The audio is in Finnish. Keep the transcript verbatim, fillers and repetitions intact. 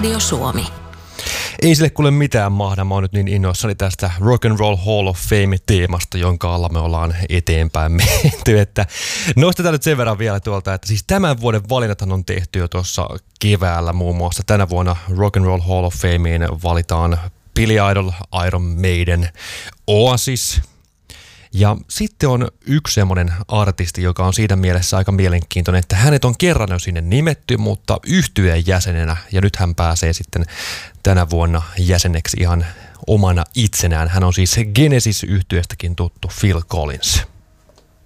Radio Suomi. Ei sille kuule mitään mahda. Mä oon nyt niin innoissani tästä Rock and Roll Hall of Fame-teemasta, jonka alla me ollaan eteenpäin menty. Että nostetaan nyt sen verran vielä tuolta, että siis tämän vuoden valinnathan on tehty jo tuossa keväällä muun muassa. Tänä vuonna Rock and Roll Hall of Fameen valitaan Billy Idol, Iron Maiden, Oasis. Ja sitten on yksi semmoinen artisti, joka on siinä mielessä aika mielenkiintoinen, että hänet on kerran jo sinne nimetty, mutta yhtyeen jäsenenä. Ja nyt hän pääsee sitten tänä vuonna jäseneksi ihan omana itsenään. Hän on siis Genesis-yhtyeestäkin tuttu Phil Collins.